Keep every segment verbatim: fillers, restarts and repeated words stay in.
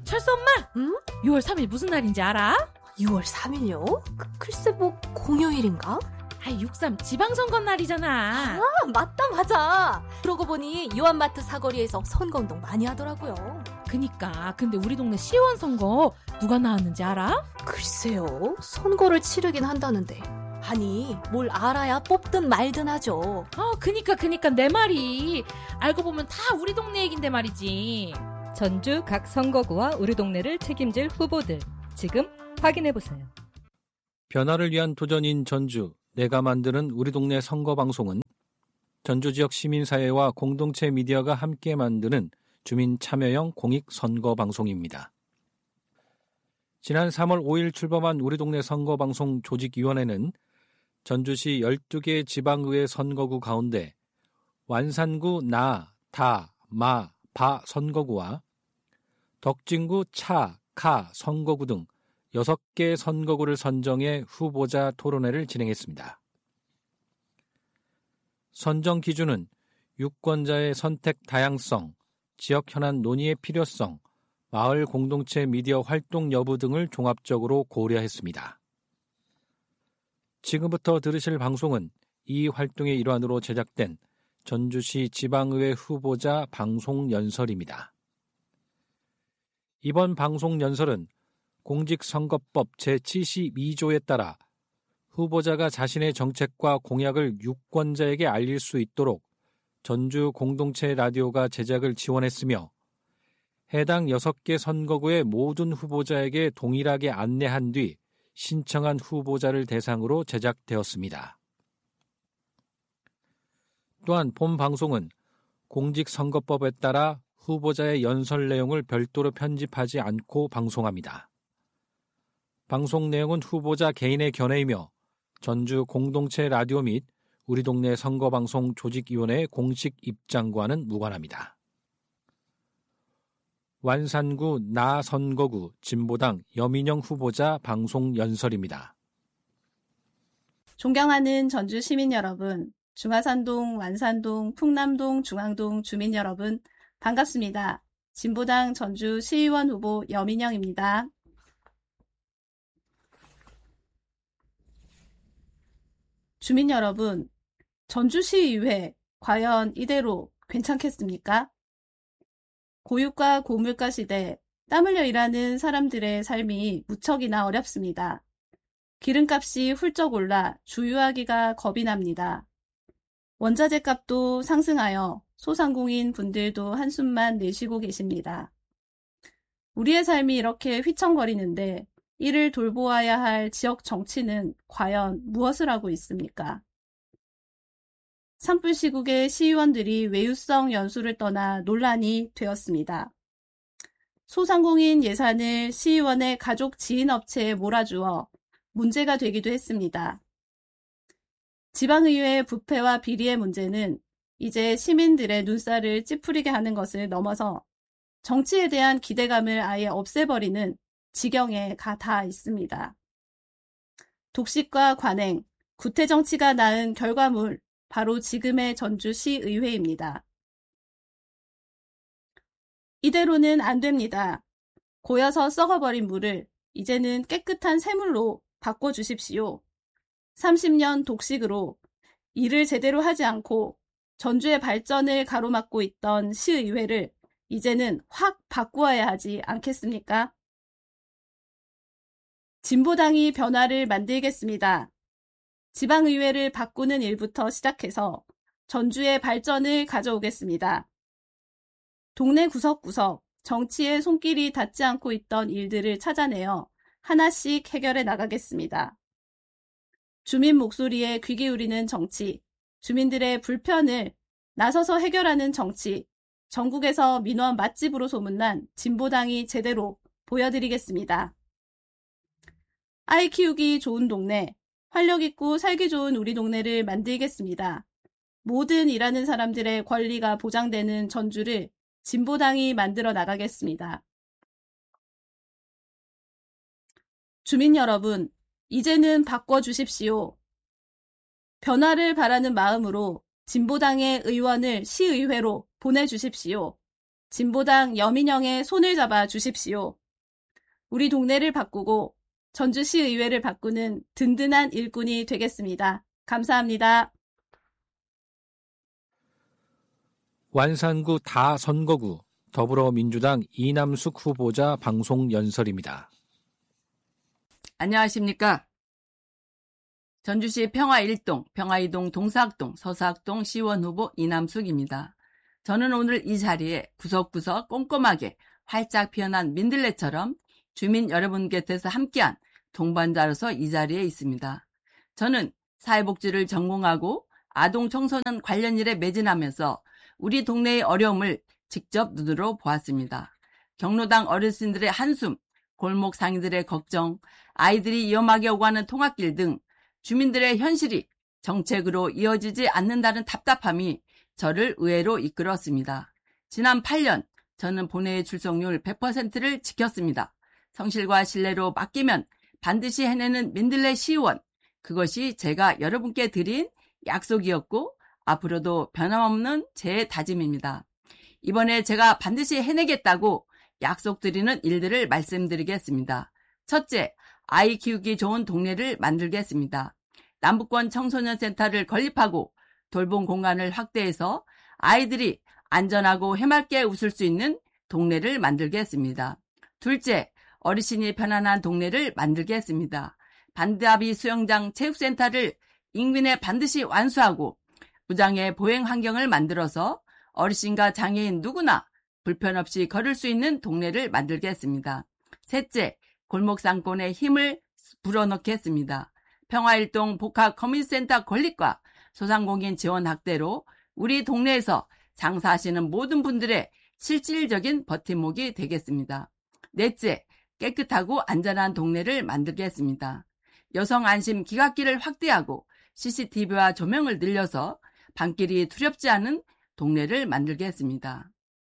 철수 엄마, 응? 유월 삼일 무슨 날인지 알아? 유월 삼일요? 그, 글쎄 뭐 공휴일인가? 아이, 육삼 지방선거 날이잖아. 아, 맞다 맞아. 그러고 보니 요한마트 사거리에서 선거운동 많이 하더라고요. 그니까 근데 우리 동네 시의원 선거 누가 나왔는지 알아? 글쎄요, 선거를 치르긴 한다는데 아니 뭘 알아야 뽑든 말든 하죠. 어, 그니까 그니까 내 말이 알고 보면 다 우리 동네 얘긴데 말이지. 전주 각 선거구와 우리 동네를 책임질 후보들, 지금 확인해보세요. 변화를 위한 도전인 전주, 내가 만드는 우리 동네 선거방송은 전주 지역 시민사회와 공동체 미디어가 함께 만드는 주민 참여형 공익 선거방송입니다. 지난 삼월 오일 출범한 우리 동네 선거방송 조직위원회는 전주시 열두 개 지방의회 선거구 가운데 완산구 나, 다, 마, 바 선거구와 덕진구 차, 카 선거구 등 여섯 개 선거구를 선정해 후보자 토론회를 진행했습니다. 선정 기준은 유권자의 선택 다양성, 지역 현안 논의의 필요성, 마을 공동체 미디어 활동 여부 등을 종합적으로 고려했습니다. 지금부터 들으실 방송은 이 활동의 일환으로 제작된 전주시 지방의회 후보자 방송 연설입니다. 이번 방송 연설은 공직선거법 제칠십이 조에 따라 후보자가 자신의 정책과 공약을 유권자에게 알릴 수 있도록 전주 공동체 라디오가 제작을 지원했으며 해당 여섯 개 선거구의 모든 후보자에게 동일하게 안내한 뒤 신청한 후보자를 대상으로 제작되었습니다. 또한 본 방송은 공직선거법에 따라 후보자의 연설 내용을 별도로 편집하지 않고 방송합니다. 방송 내용은 후보자 개인의 견해이며 전주 공동체 라디오 및 우리 동네 선거방송 조직위원회의 공식 입장과는 무관합니다. 완산구 나 선거구 진보당 여민영 후보자 방송 연설입니다. 존경하는 전주 시민 여러분, 중화산동, 완산동, 풍남동, 중앙동 주민 여러분, 반갑습니다. 진보당 전주 시의원 후보 여민영입니다. 주민 여러분, 전주시의회 과연 이대로 괜찮겠습니까? 고유가 고물가 시대 땀 흘려 일하는 사람들의 삶이 무척이나 어렵습니다. 기름값이 훌쩍 올라 주유하기가 겁이 납니다. 원자재 값도 상승하여 소상공인 분들도 한숨만 내쉬고 계십니다. 우리의 삶이 이렇게 휘청거리는데 이를 돌보아야 할 지역 정치는 과연 무엇을 하고 있습니까? 산불 시국의 시의원들이 외유성 연수를 떠나 논란이 되었습니다. 소상공인 예산을 시의원의 가족 지인 업체에 몰아주어 문제가 되기도 했습니다. 지방의회 부패와 비리의 문제는 이제 시민들의 눈살을 찌푸리게 하는 것을 넘어서 정치에 대한 기대감을 아예 없애버리는 지경에 가 닿아 있습니다. 독식과 관행, 구태정치가 낳은 결과물, 바로 지금의 전주시의회입니다. 이대로는 안 됩니다. 고여서 썩어버린 물을 이제는 깨끗한 샘물로 바꿔주십시오. 삼십 년 독식으로 일을 제대로 하지 않고 전주의 발전을 가로막고 있던 시의회를 이제는 확 바꾸어야 하지 않겠습니까? 진보당이 변화를 만들겠습니다. 지방의회를 바꾸는 일부터 시작해서 전주의 발전을 가져오겠습니다. 동네 구석구석 정치의 손길이 닿지 않고 있던 일들을 찾아내어 하나씩 해결해 나가겠습니다. 주민 목소리에 귀 기울이는 정치, 주민들의 불편을 나서서 해결하는 정치, 전국에서 민원 맛집으로 소문난 진보당이 제대로 보여드리겠습니다. 아이 키우기 좋은 동네, 활력 있고 살기 좋은 우리 동네를 만들겠습니다. 모든 일하는 사람들의 권리가 보장되는 전주를 진보당이 만들어 나가겠습니다. 주민 여러분, 이제는 바꿔주십시오. 변화를 바라는 마음으로 진보당의 의원을 시의회로 보내주십시오. 진보당 여민영의 손을 잡아 주십시오. 우리 동네를 바꾸고 전주시의회를 바꾸는 든든한 일꾼이 되겠습니다. 감사합니다. 완산구 다선거구 더불어민주당 이남숙 후보자 방송 연설입니다. 안녕하십니까. 전주시 평화 일 동, 평화 이 동, 동사학동, 서사학동 시의원 후보 이남숙입니다. 저는 오늘 이 자리에 구석구석 꼼꼼하게 활짝 피어난 민들레처럼 주민 여러분 곁에서 함께한 동반자로서 이 자리에 있습니다. 저는 사회복지를 전공하고 아동 청소년 관련 일에 매진하면서 우리 동네의 어려움을 직접 눈으로 보았습니다. 경로당 어르신들의 한숨, 골목 상인들의 걱정, 아이들이 위험하게 오가는 통학길 등 주민들의 현실이 정책으로 이어지지 않는다는 답답함이 저를 의회로 이끌었습니다. 지난 팔 년 저는 본회의 출석률 백 퍼센트를 지켰습니다. 성실과 신뢰로 맡기면 반드시 해내는 민들레 시의원, 그것이 제가 여러분께 드린 약속이었고 앞으로도 변함없는 제 다짐입니다. 이번에 제가 반드시 해내겠다고 약속드리는 일들을 말씀드리겠습니다. 첫째, 아이 키우기 좋은 동네를 만들겠습니다. 남북권 청소년 센터를 건립하고 돌봄 공간을 확대해서 아이들이 안전하고 해맑게 웃을 수 있는 동네를 만들겠습니다. 둘째, 어르신이 편안한 동네를 만들겠습니다. 반다비 수영장 체육센터를 인근에 반드시 완수하고 무장애 보행 환경을 만들어서 어르신과 장애인 누구나 불편 없이 걸을 수 있는 동네를 만들겠습니다. 셋째, 골목상권에 힘을 불어넣겠습니다. 평화일동 복합 커뮤니티센터 건립과 소상공인 지원 확대로 우리 동네에서 장사하시는 모든 분들의 실질적인 버팀목이 되겠습니다. 넷째, 깨끗하고 안전한 동네를 만들겠습니다. 여성 안심 기각길을 확대하고 씨씨티비와 조명을 늘려서 밤길이 두렵지 않은 동네를 만들겠습니다.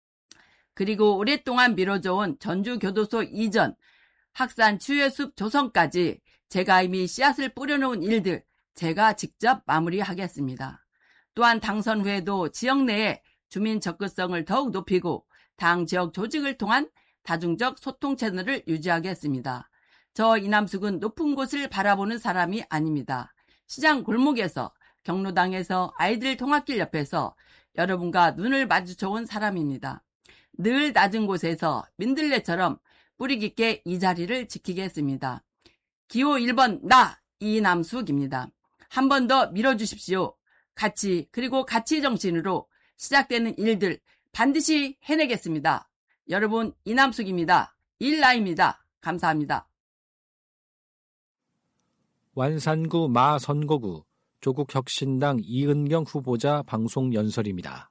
그리고 오랫동안 미뤄져온 전주교도소 이전, 학산 치유숲 조성까지 제가 이미 씨앗을 뿌려놓은 일들 제가 직접 마무리하겠습니다. 또한 당선 후에도 지역 내에 주민 접근성을 더욱 높이고 당 지역 조직을 통한 다중적 소통 채널을 유지하겠습니다. 저 이남숙은 높은 곳을 바라보는 사람이 아닙니다. 시장 골목에서, 경로당에서, 아이들 통학길 옆에서 여러분과 눈을 마주쳐온 사람입니다. 늘 낮은 곳에서 민들레처럼 뿌리 깊게 이 자리를 지키겠습니다. 기호 일 번 나 이남숙입니다. 한 번 더 밀어주십시오. 가치 그리고 가치 정신으로 시작되는 일들 반드시 해내겠습니다. 여러분, 이남숙입니다. 일나입니다. 감사합니다. 완산구 마선거구 조국혁신당 이은경 후보자 방송 연설입니다.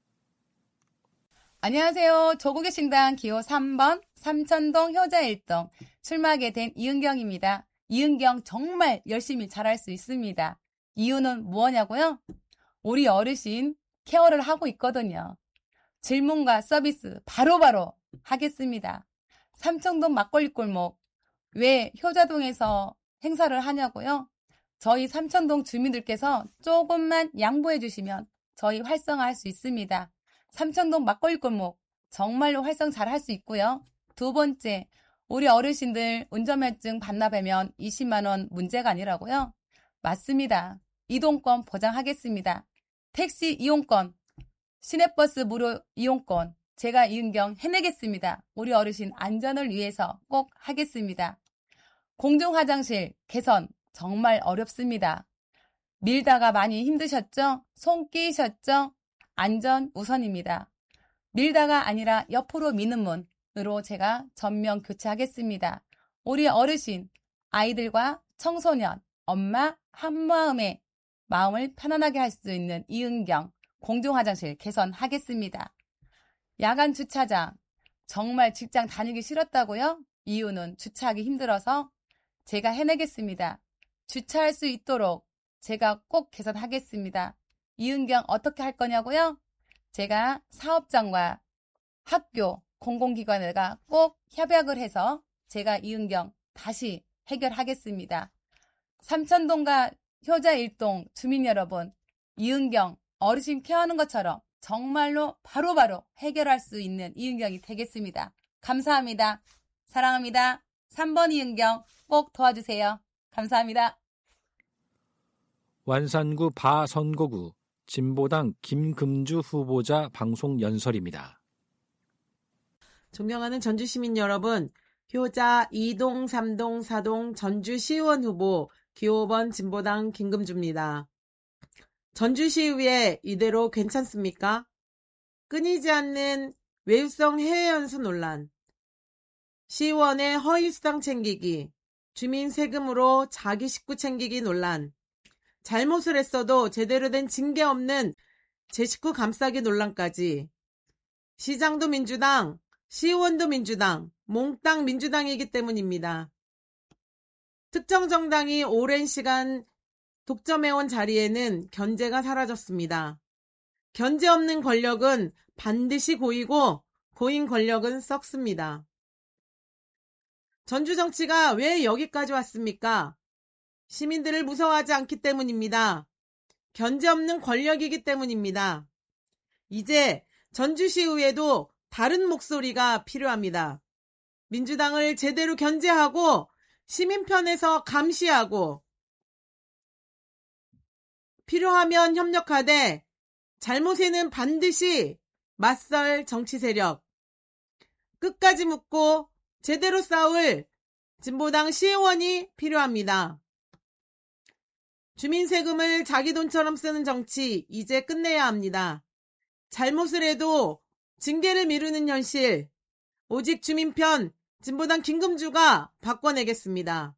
안녕하세요. 조국의 신당 기호 삼 번 삼천동 효자 일 동 출마하게 된 이은경입니다. 이은경 정말 열심히 잘할 수 있습니다. 이유는 뭐냐고요? 우리 어르신 케어를 하고 있거든요. 질문과 서비스 바로바로 하겠습니다. 삼청동 막걸리 골목 왜 효자동에서 행사를 하냐고요? 저희 삼천동 주민들께서 조금만 양보해 주시면 저희 활성화할 수 있습니다. 삼천동 막걸리 골목 정말로 활성 잘 할 수 있고요. 두 번째, 우리 어르신들 운전면허증 반납하면 이십만 원 문제가 아니라고요? 맞습니다. 이동권 보장하겠습니다. 택시 이용권, 시내버스 무료 이용권 제가 이은경 해내겠습니다. 우리 어르신 안전을 위해서 꼭 하겠습니다. 공중화장실 개선 정말 어렵습니다. 밀다가 많이 힘드셨죠? 손 끼셨죠? 안전 우선입니다. 밀다가 아니라 옆으로 미는 문으로 제가 전면 교체하겠습니다. 우리 어르신, 아이들과 청소년, 엄마 한마음에 마음을 편안하게 할 수 있는 이은경 공중화장실 개선하겠습니다. 야간 주차장 정말 직장 다니기 싫었다고요? 이유는 주차하기 힘들어서 제가 해내겠습니다. 주차할 수 있도록 제가 꼭 개선하겠습니다. 이은경 어떻게 할 거냐고요? 제가 사업장과 학교, 공공기관과 꼭 협약을 해서 제가 이은경 다시 해결하겠습니다. 삼천동과 효자 일 동 주민 여러분, 이은경 어르신 케어하는 것처럼 정말로 바로바로 해결할 수 있는 이은경이 되겠습니다. 감사합니다. 사랑합니다. 삼 번 이은경 꼭 도와주세요. 감사합니다. 완산구 바선거구 진보당 김금주 후보자 방송 연설입니다. 존경하는 전주시민 여러분, 효자 이 동, 삼 동, 사 동 전주시의원 후보 기호 오 번 진보당 김금주입니다. 전주시의회 이대로 괜찮습니까? 끊이지 않는 외유성 해외 연수 논란, 시의원의 허위 수당 챙기기, 주민 세금으로 자기 식구 챙기기 논란, 잘못을 했어도 제대로 된 징계 없는 제 식구 감싸기 논란까지 시장도 민주당, 시의원도 민주당, 몽땅 민주당이기 때문입니다. 특정 정당이 오랜 시간 독점해온 자리에는 견제가 사라졌습니다. 견제 없는 권력은 반드시 고이고 고인 권력은 썩습니다. 전주 정치가 왜 여기까지 왔습니까? 시민들을 무서워하지 않기 때문입니다. 견제 없는 권력이기 때문입니다. 이제 전주시의회도 다른 목소리가 필요합니다. 민주당을 제대로 견제하고 시민 편에서 감시하고 필요하면 협력하되 잘못에는 반드시 맞설 정치 세력, 끝까지 묻고 제대로 싸울 진보당 시의원이 필요합니다. 주민 세금을 자기 돈처럼 쓰는 정치 이제 끝내야 합니다. 잘못을 해도 징계를 미루는 현실, 오직 주민 편 진보당 김금주가 바꿔내겠습니다.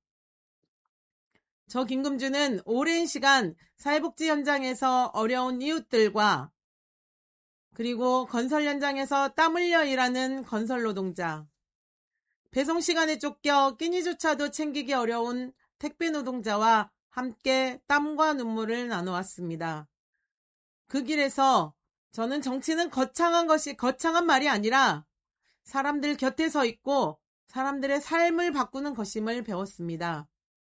저 김금주는 오랜 시간 사회복지 현장에서 어려운 이웃들과 그리고 건설 현장에서 땀 흘려 일하는 건설 노동자, 배송 시간에 쫓겨 끼니조차도 챙기기 어려운 택배 노동자와 함께 땀과 눈물을 나눠왔습니다. 그 길에서 저는 정치는 거창한 것이 거창한 말이 아니라 사람들 곁에 서 있고 사람들의 삶을 바꾸는 것임을 배웠습니다.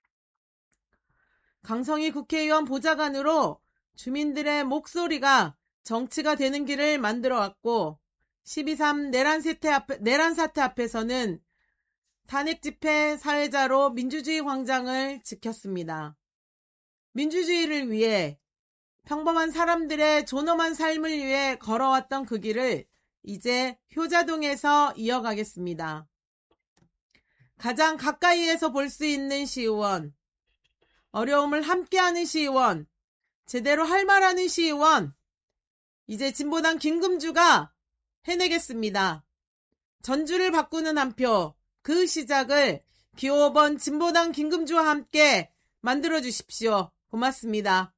강성희 국회의원 보좌관으로 주민들의 목소리가 정치가 되는 길을 만들어왔고 십이 삼 내란 사태, 앞, 내란 사태 앞에서는 탄핵 집회 사회자로 민주주의 광장을 지켰습니다. 민주주의를 위해 평범한 사람들의 존엄한 삶을 위해 걸어왔던 그 길을 이제 효자동에서 이어가겠습니다. 가장 가까이에서 볼 수 있는 시의원, 어려움을 함께하는 시의원, 제대로 할 말하는 시의원, 이제 진보당 김금주가 해내겠습니다. 전주를 바꾸는 한 표, 그 시작을 기호 오 번 진보당 김금주와 함께 만들어 주십시오. 고맙습니다.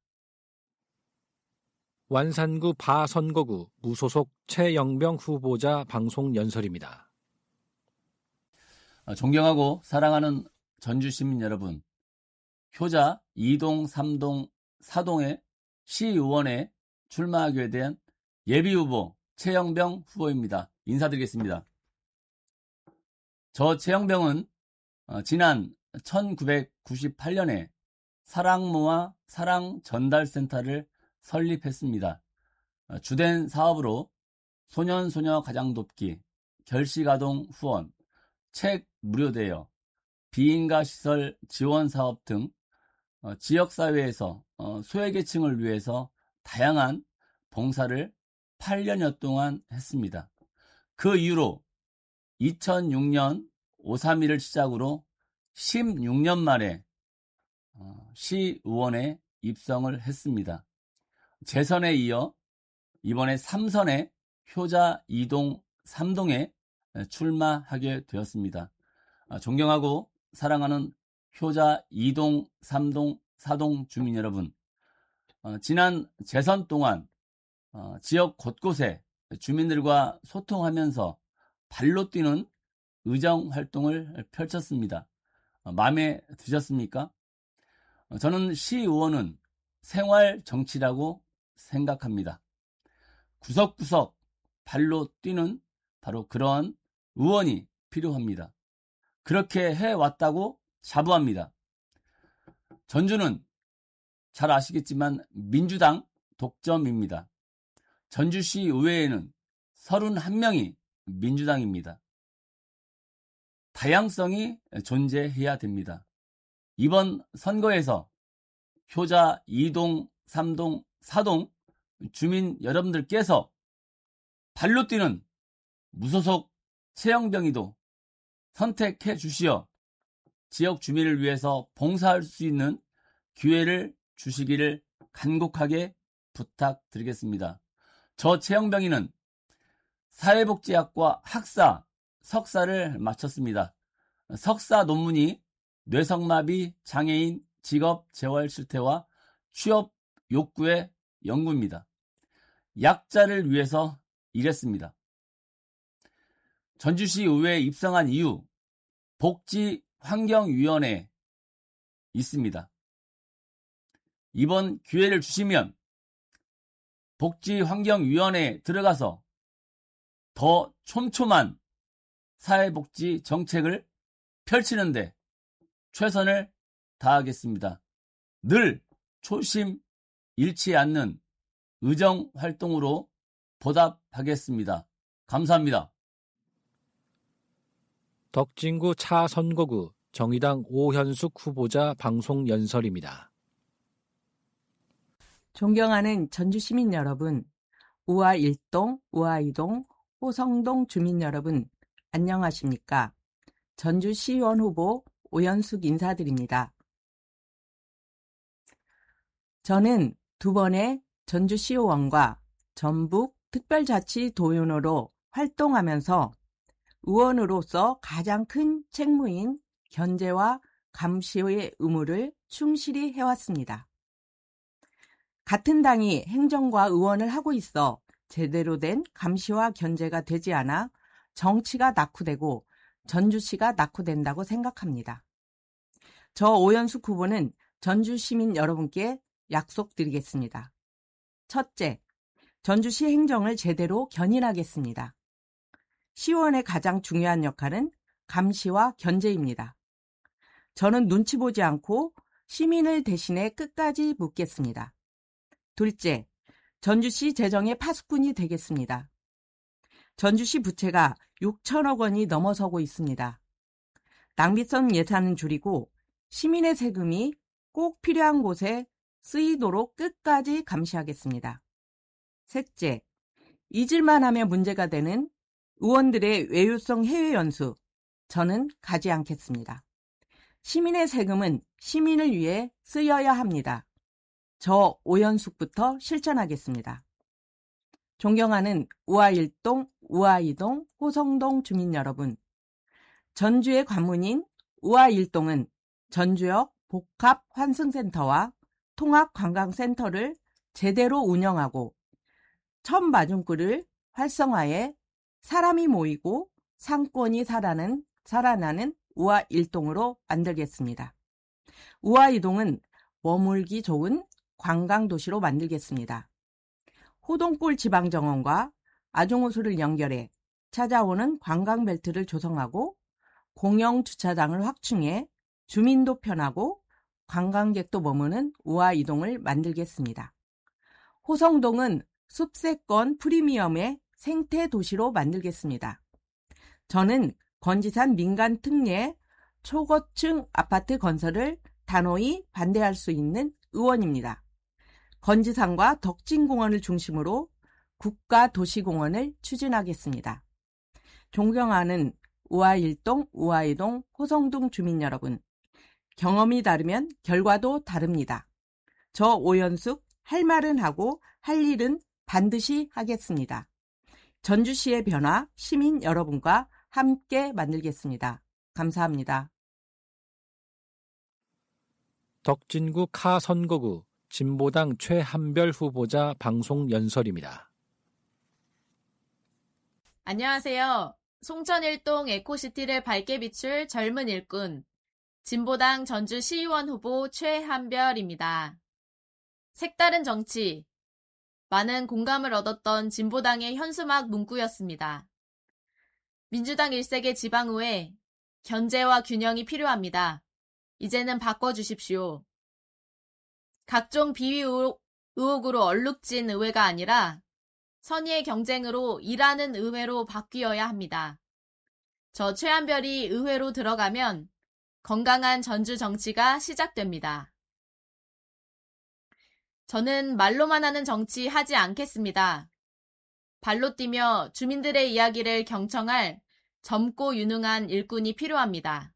완산구 바선거구 무소속 최영병 후보자 방송 연설입니다. 존경하고 사랑하는 전주시민 여러분, 효자 이 동, 삼 동, 사 동의 시의원에 출마하게 된 예비후보 최영병 후보입니다. 인사드리겠습니다. 저 최영병은 지난 천구백구십팔 년에 사랑모아 사랑전달센터를 설립했습니다. 주된 사업으로 소년소녀 가장돕기, 결식아동 후원, 책 무료대여, 비인가 시설 지원 사업 등 지역사회에서 소외계층을 위해서 다양한 봉사를 팔 년여 동안 했습니다. 그 이후로 이천육 년 오삼일을 시작으로 십육 년 만에 시의원에 입성을 했습니다. 재선에 이어 이번에 삼 선에 효자 이 동, 삼 동에 출마하게 되었습니다. 존경하고 사랑하는 효자 이 동, 삼 동, 사 동 주민 여러분, 지난 재선 동안 지역 곳곳에 주민들과 소통하면서 발로 뛰는 의정 활동을 펼쳤습니다. 마음에 드셨습니까? 저는 시의원은 생활 정치라고 생각합니다. 구석구석 발로 뛰는 바로 그런 의원이 필요합니다. 그렇게 해왔다고 자부합니다. 전주는 잘 아시겠지만 민주당 독점입니다. 전주시 의회에는 서른한 명이 민주당입니다. 다양성이 존재해야 됩니다. 이번 선거에서 효자 이 동, 삼 동, 사 동 주민 여러분들께서 발로 뛰는 무소속 최영병이도 선택해 주시어 지역 주민을 위해서 봉사할 수 있는 기회를 주시기를 간곡하게 부탁드리겠습니다. 저 최영병이는 사회복지학과 학사, 석사를 마쳤습니다. 석사 논문이 뇌성마비 장애인 직업 재활 실태와 취업 욕구의 연구입니다. 약자를 위해서 일했습니다. 전주시 의회에 입성한 이후 복지환경위원회에 있습니다. 이번 기회를 주시면 복지환경위원회에 들어가서 더 촘촘한 사회복지 정책을 펼치는데 최선을 다하겠습니다. 늘 초심 잃지 않는 의정 활동으로 보답하겠습니다. 감사합니다. 덕진구 차선거구 정의당 오현숙 후보자 방송 연설입니다. 존경하는 전주 시민 여러분, 우화 일 동, 우화 이 동, 호성동 주민 여러분, 안녕하십니까? 전주시의원 후보 오현숙 인사드립니다. 저는 두 번의 전주시의원과 전북 특별자치도의원으로 활동하면서 의원으로서 가장 큰 책무인 견제와 감시의 의무를 충실히 해왔습니다. 같은 당이 행정과 의원을 하고 있어 제대로 된 감시와 견제가 되지 않아 정치가 낙후되고 전주시가 낙후된다고 생각합니다. 저 오현숙 후보는 전주 시민 여러분께 약속드리겠습니다. 첫째, 전주시 행정을 제대로 견인하겠습니다. 시의원의 가장 중요한 역할은 감시와 견제입니다. 저는 눈치 보지 않고 시민을 대신해 끝까지 묻겠습니다. 둘째, 전주시 재정의 파수꾼이 되겠습니다. 전주시 부채가 육천억 원이 넘어서고 있습니다. 낭비성 예산은 줄이고 시민의 세금이 꼭 필요한 곳에 쓰이도록 끝까지 감시하겠습니다. 셋째, 잊을만 하면 문제가 되는 의원들의 외유성 해외 연수, 저는 가지 않겠습니다. 시민의 세금은 시민을 위해 쓰여야 합니다. 저 오현숙부터 실천하겠습니다. 존경하는 우화 일 동, 우화 이 동, 호성동 주민 여러분, 전주의 관문인 우화 일 동은 전주역 복합환승센터와 통합관광센터를 제대로 운영하고 천마중굴을 활성화해 사람이 모이고 상권이 살아나는, 살아나는 우화 일 동으로 만들겠습니다. 우화 이 동은 머물기 좋은 관광도시로 만들겠습니다. 호동골 지방정원과 아종호수를 연결해 찾아오는 관광벨트를 조성하고 공영주차장을 확충해 주민도 편하고 관광객도 머무는 우화 이 동을 만들겠습니다. 호성동은 숲세권 프리미엄의 생태도시로 만들겠습니다. 저는 건지산 민간 특례 초고층 아파트 건설을 단호히 반대할 수 있는 의원입니다. 건지산과 덕진공원을 중심으로 국가도시공원을 추진하겠습니다. 존경하는 우화 일 동, 우화 이 동, 호성동 주민 여러분, 경험이 다르면 결과도 다릅니다. 저 오현숙 할 말은 하고 할 일은 반드시 하겠습니다. 전주시의 변화 시민 여러분과 함께 만들겠습니다. 감사합니다. 덕진구 카 선거구 진보당 최한별 후보자 방송 연설입니다. 안녕하세요. 송천 일 동 에코시티를 밝게 비출 젊은 일꾼, 진보당 전주시의원 후보 최한별입니다. 색다른 정치, 많은 공감을 얻었던 진보당의 현수막 문구였습니다. 민주당 일색의 지방의회, 견제와 균형이 필요합니다. 이제는 바꿔주십시오. 각종 비위 의혹, 의혹으로 얼룩진 의회가 아니라 선의의 경쟁으로 일하는 의회로 바뀌어야 합니다. 저 최한별이 의회로 들어가면 건강한 전주 정치가 시작됩니다. 저는 말로만 하는 정치 하지 않겠습니다. 발로 뛰며 주민들의 이야기를 경청할 젊고 유능한 일꾼이 필요합니다.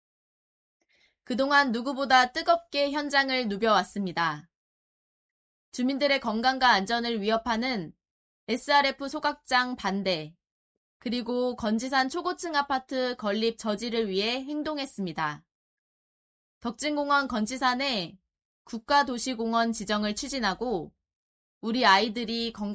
그동안 누구보다 뜨겁게 현장을 누벼왔습니다. 주민들의 건강과 안전을 위협하는 에스알에프 소각장 반대, 그리고 건지산 초고층 아파트 건립 저지를 위해 행동했습니다. 덕진공원 건지산에 국가도시공원 지정을 추진하고 우리 아이들이 건강